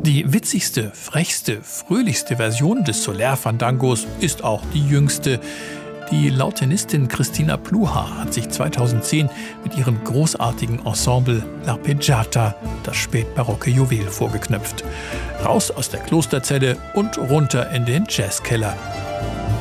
Die witzigste, frechste, fröhlichste Version des Soler-Fandangos ist auch die jüngste. Die Lautenistin Christina Pluhar hat sich 2010 mit ihrem großartigen Ensemble L'Arpeggiata das spätbarocke Juwel vorgeknöpft. Raus aus der Klosterzelle und runter in den Jazzkeller.